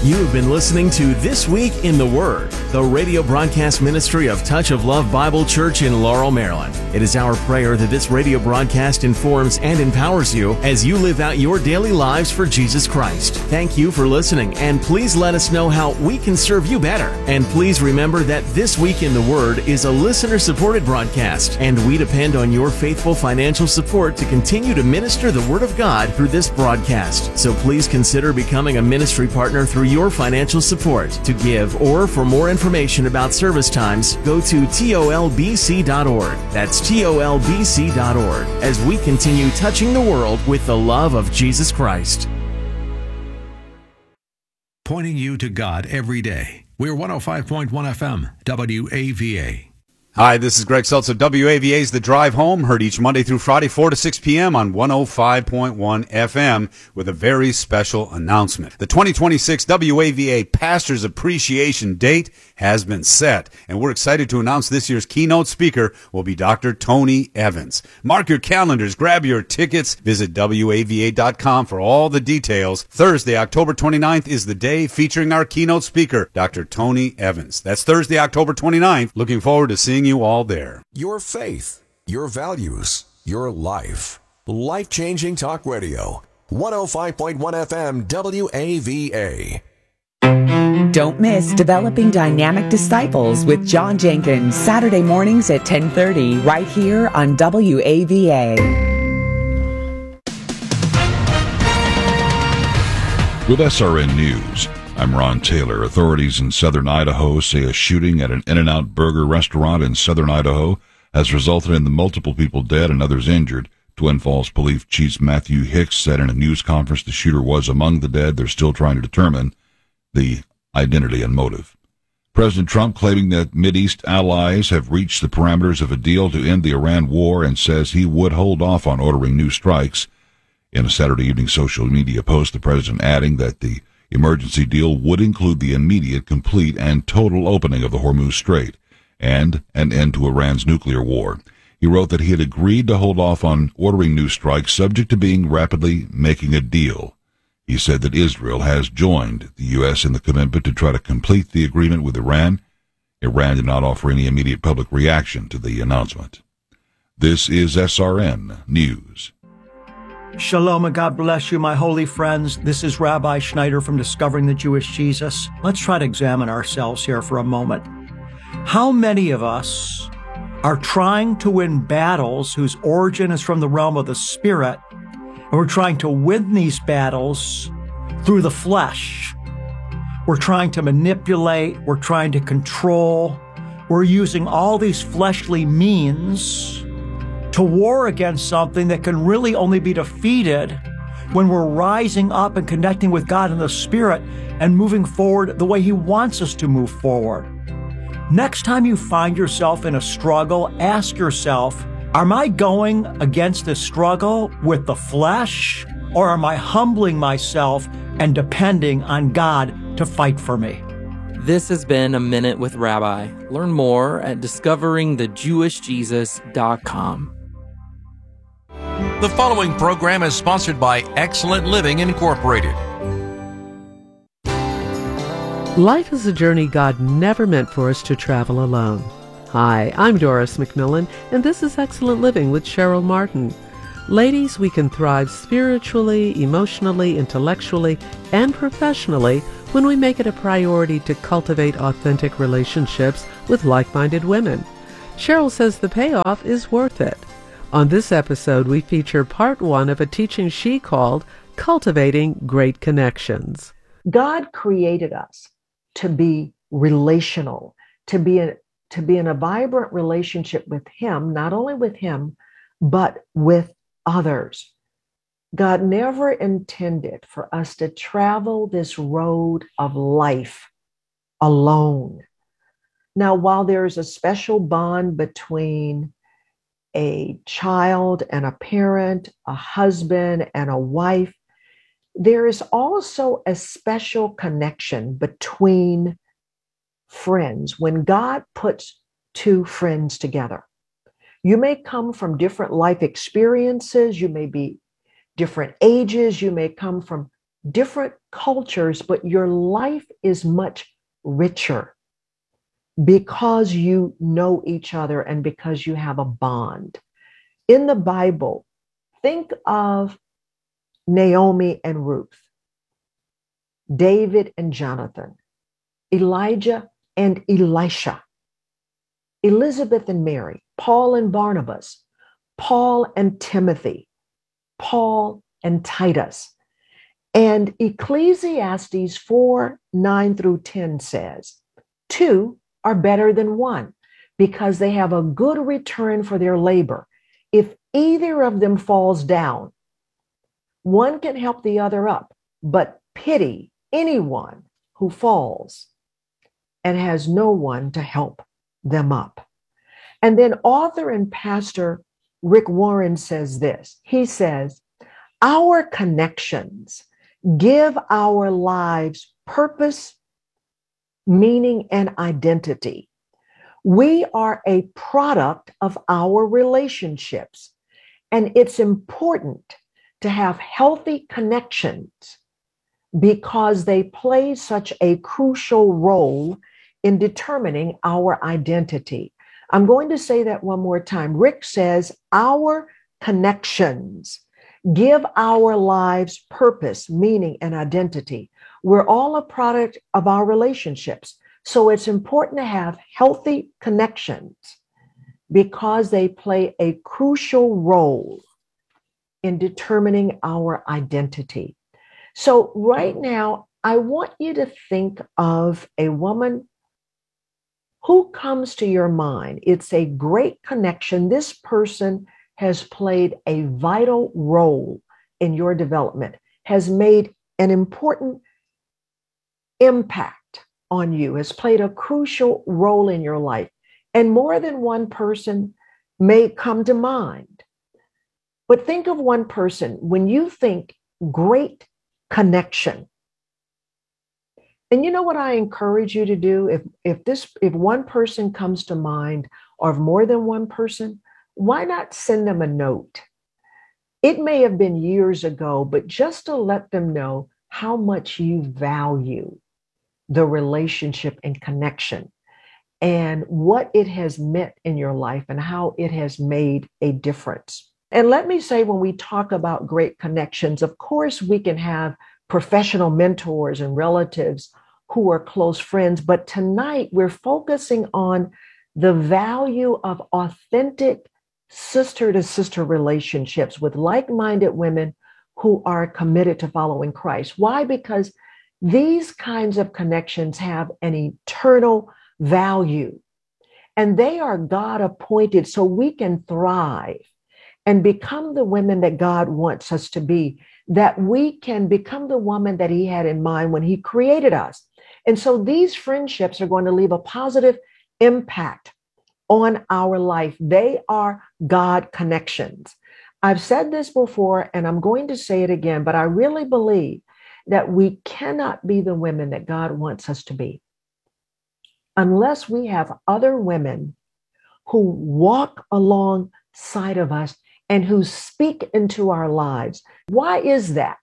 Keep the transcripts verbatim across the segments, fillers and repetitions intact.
You have been listening to This Week in the Word, the radio broadcast ministry of Touch of Love Bible Church in Laurel, Maryland. It is our prayer that this radio broadcast informs and empowers you as you live out your daily lives for Jesus Christ. Thank you for listening, and please let us know how we can serve you better. And please remember that This Week in the Word is a listener-supported broadcast, and we depend on your faithful financial support to continue to minister the Word of God through this broadcast. So please consider becoming a ministry partner through your financial support. To give or for more information about service times, go to T O L B C dot org. That's T O L B C dot org as we continue touching the world with the love of Jesus Christ. Pointing you to God every day. We're one oh five point one F M, W A V A. Hi, this is Greg Seltz of W A V A's The Drive Home, heard each Monday through Friday, four to six p.m. on one oh five point one F M with a very special announcement. The twenty twenty-six W A V A Pastors Appreciation Date has been set, and we're excited to announce this year's keynote speaker will be Doctor Tony Evans. Mark your calendars, grab your tickets, visit W A V A dot com for all the details. Thursday, October twenty-ninth is the day featuring our keynote speaker, Doctor Tony Evans. That's Thursday, October twenty-ninth. Looking forward to seeing you all there. Your faith, your values, your life. Life-changing talk radio. one oh five point one F M W A V A. Don't miss Developing Dynamic Disciples with John Jenkins, Saturday mornings at ten thirty, right here on W A V A. With S R N News, I'm Ron Taylor. Authorities in southern Idaho say a shooting at an In-N-Out burger restaurant in southern Idaho has resulted in the multiple people dead and others injured. Twin Falls Police Chief Matthew Hicks said in a news conference the shooter was among the dead. They're still trying to determine the identity and motive. President Trump claiming that Mideast allies have reached the parameters of a deal to end the Iran war and says he would hold off on ordering new strikes. In a Saturday evening social media post, the president adding that the emergency deal would include the immediate, complete, and total opening of the Hormuz Strait and an end to Iran's nuclear war. He wrote that he had agreed to hold off on ordering new strikes subject to being rapidly making a deal. He said that Israel has joined the U S in the commitment to try to complete the agreement with Iran. Iran did not offer any immediate public reaction to the announcement. This is S R N News. Shalom and God bless you, my holy friends. This is Rabbi Schneider from Discovering the Jewish Jesus. Let's try to examine ourselves here for a moment. How many of us are trying to win battles whose origin is from the realm of the Spirit, and we're trying to win these battles through the flesh? We're trying to manipulate, we're trying to control, we're using all these fleshly means to war against something that can really only be defeated when we're rising up and connecting with God in the Spirit and moving forward the way He wants us to move forward. Next time you find yourself in a struggle, ask yourself, am I going against this struggle with the flesh, or am I humbling myself and depending on God to fight for me? This has been A Minute with Rabbi. Learn more at discovering the jewish jesus dot com. The following program is sponsored by Excellent Living Incorporated. Life is a journey God never meant for us to travel alone. Hi, I'm Doris McMillan, and this is Excellent Living with Cheryl Martin. Ladies, we can thrive spiritually, emotionally, intellectually, and professionally when we make it a priority to cultivate authentic relationships with like-minded women. Cheryl says the payoff is worth it. On this episode, we feature part one of a teaching she called Cultivating Great Connections. God created us to be relational, to be a, to be in a vibrant relationship with Him, not only with Him, but with others. God never intended for us to travel this road of life alone. Now, while there's a special bond between a child and a parent, a husband and a wife, there is also a special connection between friends when God puts two friends together. You may come from different life experiences, you may be different ages, you may come from different cultures, but your life is much richer because you know each other and because you have a bond. In the Bible, think of Naomi and Ruth, David and Jonathan, Elijah and Elisha, Elizabeth and Mary, Paul and Barnabas, Paul and Timothy, Paul and Titus. And Ecclesiastes four, nine through ten says, two are better than one because they have a good return for their labor. If either of them falls down, one can help the other up, but pity anyone who falls and has no one to help them up. And then author and pastor Rick Warren says this. He says, our connections give our lives purpose, meaning, and identity. We are a product of our relationships, and it's important to have healthy connections because they play such a crucial role in determining our identity. I'm going to say that one more time. Rick says, our connections give our lives purpose, meaning, and identity. We're all a product of our relationships. So it's important to have healthy connections because they play a crucial role in determining our identity. So right now, I want you to think of a woman who comes to your mind. It's a great connection. This person has played a vital role in your development, has made an important impact on you, has played a crucial role in your life. And more than one person may come to mind. But think of one person. When you think great connection, and you know what I encourage you to do? If if this if one person comes to mind, or if more than one person, why not send them a note? It may have been years ago, but just to let them know how much you value the relationship and connection and what it has meant in your life and how it has made a difference. And let me say, when we talk about great connections, of course, we can have professional mentors and relatives who are close friends. But tonight we're focusing on the value of authentic sister to sister relationships with like-minded women who are committed to following Christ. Why? Because these kinds of connections have an eternal value and they are God appointed so we can thrive and become the women that God wants us to be, that we can become the woman that he had in mind when he created us. And so these friendships are going to leave a positive impact on our life. They are God connections. I've said this before, and I'm going to say it again, but I really believe that we cannot be the women that God wants us to be unless we have other women who walk alongside of us and who speak into our lives. Why is that?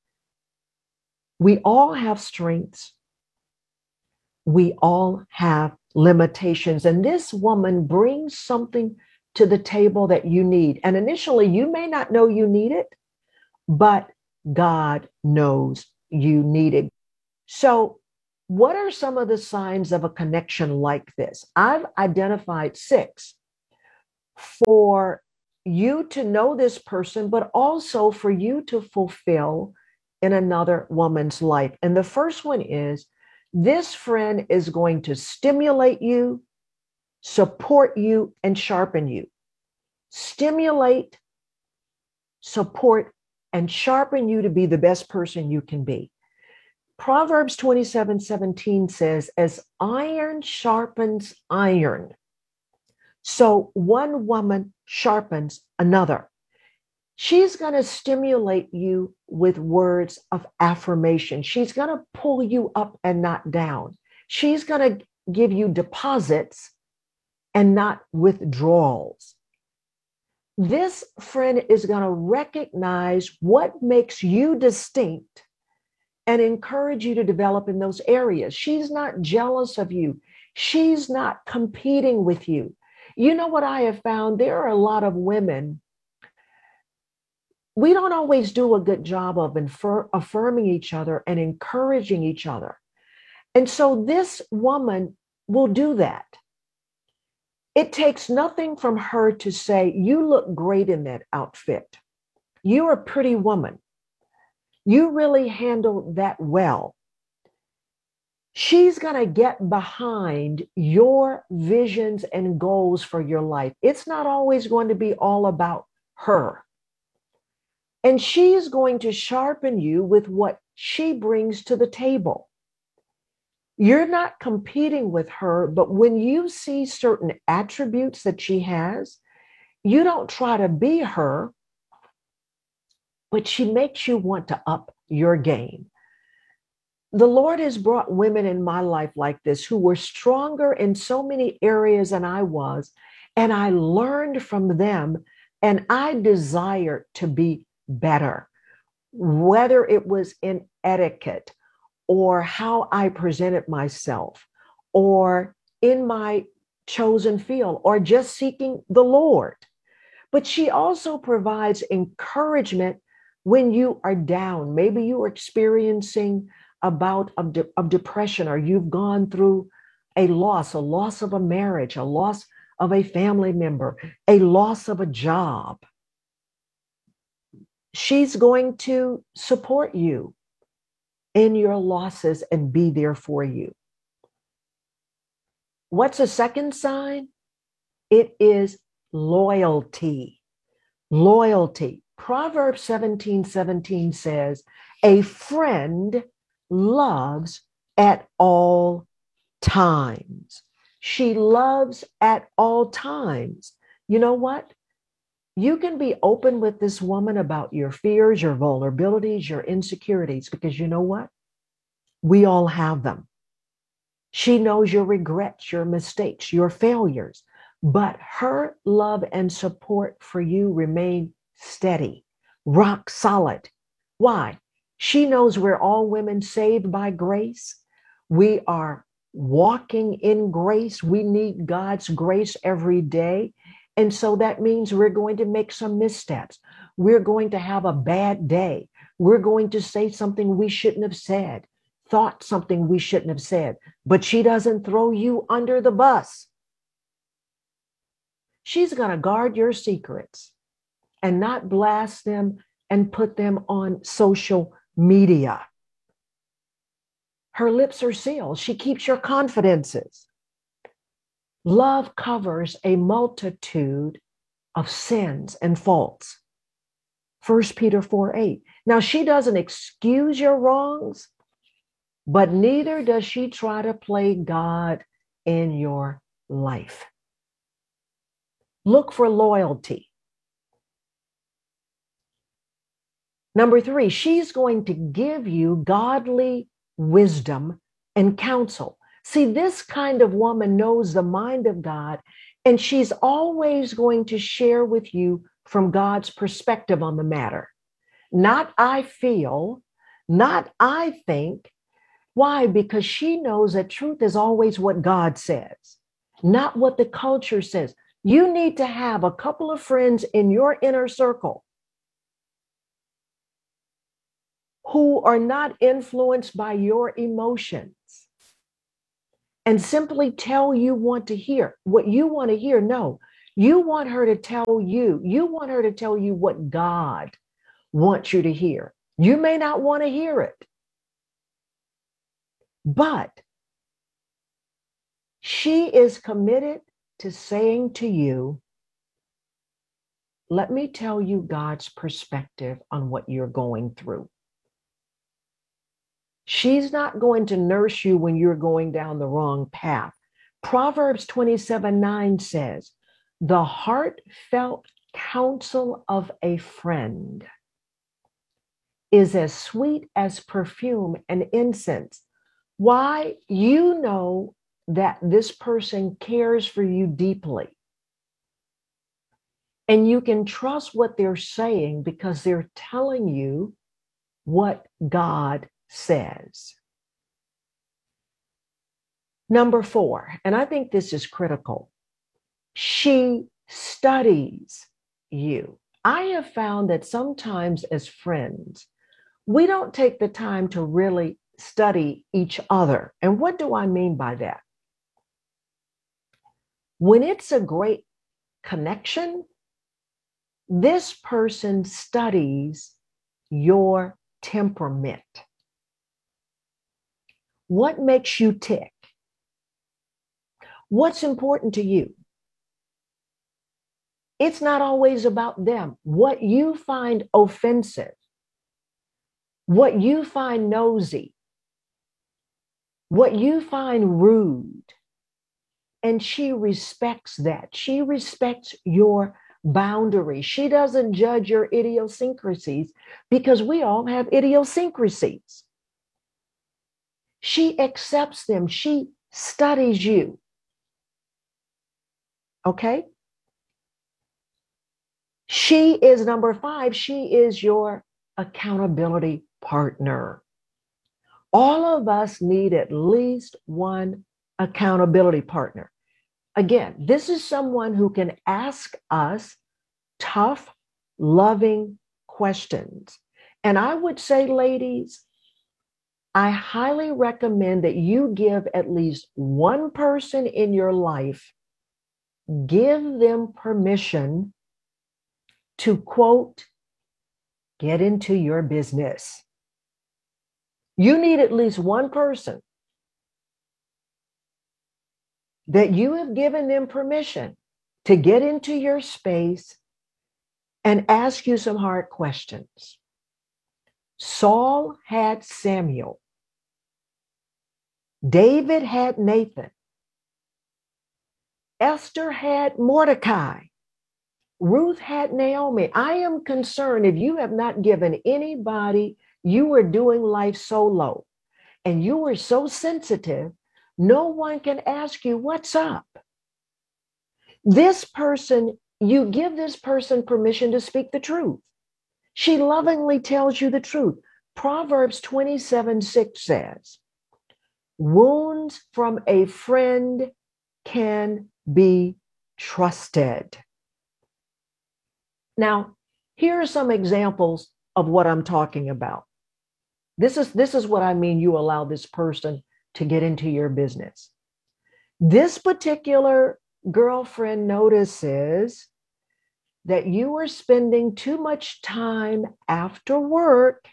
We all have strengths. We all have limitations. And this woman brings something to the table that you need. And initially, you may not know you need it, but God knows you need it. So what are some of the signs of a connection like this? I've identified six for you to know this person, but also for you to fulfill in another woman's life. And the first one is, this friend is going to stimulate you, support you, and sharpen you. Stimulate, support, and sharpen you to be the best person you can be. Proverbs twenty-seven seventeen says, as iron sharpens iron, so one woman sharpens another. She's going to stimulate you with words of affirmation. She's going to pull you up and not down. She's going to give you deposits and not withdrawals. This friend is going to recognize what makes you distinct and encourage you to develop in those areas. She's not jealous of you. She's not competing with you. You know what I have found? There are a lot of women, we don't always do a good job of infer- affirming each other and encouraging each other. And so this woman will do that. It takes nothing from her to say, you look great in that outfit. You're a pretty woman. You really handled that well. She's going to get behind your visions and goals for your life. It's not always going to be all about her. And she's going to sharpen you with what she brings to the table. You're not competing with her, but when you see certain attributes that she has, you don't try to be her, but she makes you want to up your game. The Lord has brought women in my life like this who were stronger in so many areas than I was, and I learned from them, and I desired to be better, whether it was in etiquette or how I presented myself or in my chosen field or just seeking the Lord. But she also provides encouragement when you are down. Maybe you are experiencing a bout of, de- of depression, or you've gone through a loss, a loss of a marriage, a loss of a family member, a loss of a job. She's going to support you in your losses and be there for you. What's a second sign? It is loyalty. Loyalty. Proverbs seventeen seventeen says, a friend loves at all times. She loves at all times. You know what? You can be open with this woman about your fears, your vulnerabilities, your insecurities, because you know what? We all have them. She knows your regrets, your mistakes, your failures, but her love and support for you remain steady, rock solid. Why? She knows we're all women saved by grace. We are walking in grace. We need God's grace every day. And so that means we're going to make some missteps. We're going to have a bad day. We're going to say something we shouldn't have said, thought something we shouldn't have said. But she doesn't throw you under the bus. She's going to guard your secrets and not blast them and put them on social media. Her lips are sealed. She keeps your confidences. Love covers a multitude of sins and faults. First Peter four eight. Now, she doesn't excuse your wrongs, but neither does she try to play God in your life. Look for loyalty. Number three, she's going to give you godly wisdom and counsel. See, this kind of woman knows the mind of God, and she's always going to share with you from God's perspective on the matter. Not I feel, not I think. Why? Because she knows that truth is always what God says, not what the culture says. You need to have a couple of friends in your inner circle who are not influenced by your emotions and simply tell you want to hear what you want to hear. No, you want her to tell you, you want her to tell you what God wants you to hear. You may not want to hear it, but she is committed to saying to you, let me tell you God's perspective on what you're going through. She's not going to nurse you when you're going down the wrong path. Proverbs twenty-seven nine says, the heartfelt counsel of a friend is as sweet as perfume and incense. Why? You know that this person cares for you deeply. And you can trust what they're saying because they're telling you what God says. Number four, and I think this is critical, she studies you. I have found that sometimes as friends, we don't take the time to really study each other. And what do I mean by that? When it's a great connection, this person studies your temperament. What makes you tick? What's important to you? It's not always about them. What you find offensive, what you find nosy, what you find rude, and she respects that. She respects your boundaries. She doesn't judge your idiosyncrasies because we all have idiosyncrasies. She accepts them. She studies you. Okay? She is number five. She is your accountability partner. All of us need at least one accountability partner. Again, this is someone who can ask us tough, loving questions. And I would say, ladies, I highly recommend that you give at least one person in your life, give them permission to, quote, get into your business. You need at least one person that you have given them permission to get into your space and ask you some hard questions. Saul had Samuel. David had Nathan. Esther had Mordecai. Ruth had Naomi. I am concerned if you have not given anybody, you were doing life solo and you were so sensitive, no one can ask you, what's up? This person, you give this person permission to speak the truth. She lovingly tells you the truth. Proverbs twenty-seven six says, wounds from a friend can be trusted. Now, here are some examples of what I'm talking about. This is, this is what I mean you allow this person to get into your business. This particular girlfriend notices that you are spending too much time after work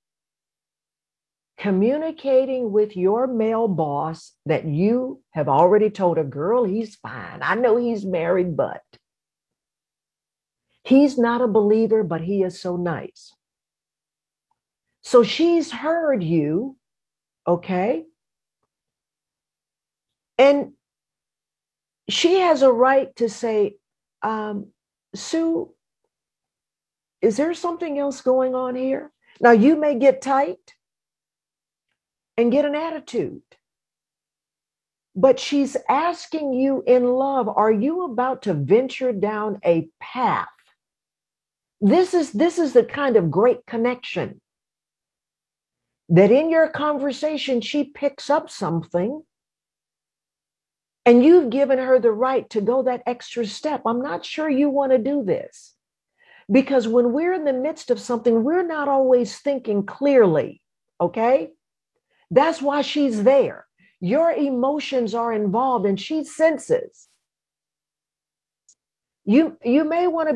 communicating with your male boss that you have already told a girl, he's fine. I know he's married, but he's not a believer, but he is so nice. So she's heard you, okay? And she has a right to say, um, Sue, is there something else going on here? Now, you may get tight and get an attitude, but she's asking you in love, are you about to venture down a path? This is, this is the kind of great connection that in your conversation, she picks up something and you've given her the right to go that extra step. I'm not sure you want to do this because when we're in the midst of something, we're not always thinking clearly, okay? That's why she's there. Your emotions are involved and she senses. You, you may want to